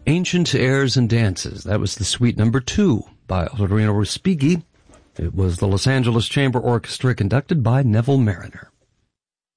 Ancient Airs and Dances. That was the Suite Number 2 by Otorino Respighi. It was the Los Angeles Chamber Orchestra conducted by Neville Mariner.